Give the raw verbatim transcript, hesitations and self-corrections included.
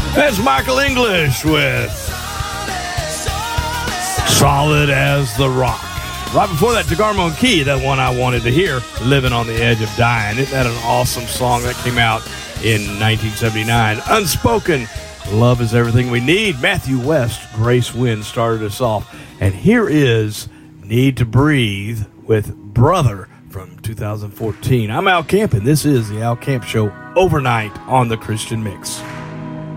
That's Michael English with Solid as the Rock. Right before that, DeGarmo and Key, that one I wanted to hear, Living on the Edge of Dying. Isn't that an awesome song that came out in nineteen seventy-nine? Unspoken, Love is Everything We Need. Matthew West, Grace Wynn started us off. And here is Need to Breathe with Brother from two thousand fourteen. I'm Al Camp, and this is the Al Camp Show overnight on the Christian Mix.